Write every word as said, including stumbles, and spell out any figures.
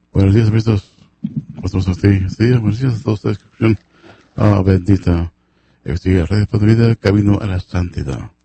Buenos días, amigos. Pasamos a este día. Buenos días a todos. Esta descripción ah, bendita. Estoy a Radio Vida, camino a la santidad.